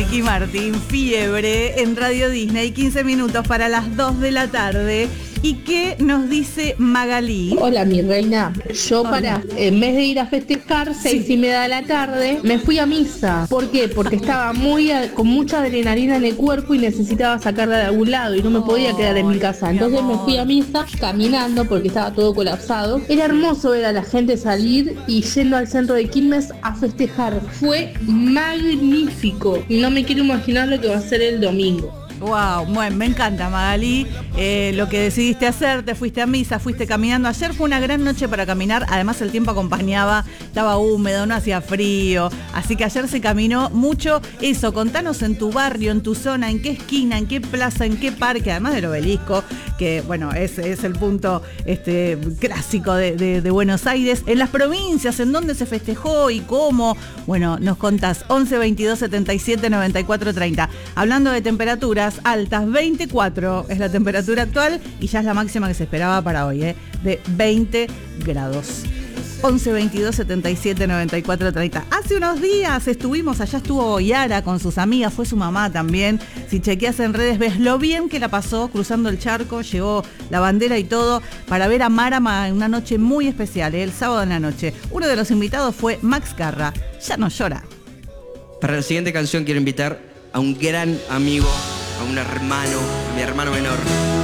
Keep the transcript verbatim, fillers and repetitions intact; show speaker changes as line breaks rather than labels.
Ricky Martin, Fiebre, en Radio Disney, quince minutos para las dos de la tarde. ¿Y qué nos dice Magalí?
Hola, mi reina. Yo
Hola.
para, en vez de ir a festejar, seis
Sí.
y media de la tarde, me fui a misa. ¿Por qué? Porque estaba muy a- con mucha adrenalina en el cuerpo y necesitaba sacarla de algún lado y no me podía quedar en mi casa.
mi
Entonces me
amor.
fui a misa caminando porque estaba todo colapsado. Era hermoso ver a la gente salir y yendo al centro de Quilmes a festejar. Fue magnífico. Y no me quiero imaginar lo que va a ser el domingo.
Wow, bueno, me encanta, Magalí, eh, lo que decidiste hacer, te fuiste a misa, fuiste caminando. Ayer fue una gran noche para caminar, además el tiempo acompañaba, estaba húmedo, no hacía frío, así que ayer se caminó mucho. Eso, contanos en tu barrio, en tu zona, en qué esquina, en qué plaza, en qué parque, además del obelisco, que bueno, es, es el punto este, clásico de, de, de Buenos Aires, en las provincias, en dónde se festejó y cómo. Bueno, nos contás once veintidós setenta y siete noventa y cuatro treinta. Hablando de temperaturas altas, veinticuatro es la temperatura actual y ya es la máxima que se esperaba para hoy, ¿eh? De veinte grados. once veintidós setenta y siete noventa y cuatro treinta. Hace unos días estuvimos, allá estuvo Yara con sus amigas, fue su mamá también. Si chequeas en redes ves lo bien que la pasó cruzando el charco, llevó la bandera y todo para ver a Mara en una noche muy especial, ¿eh? El sábado en la noche. Uno de los invitados fue Max Carra. Ya no llora.
Para la siguiente canción quiero invitar a un gran amigo, a un hermano, a mi hermano menor.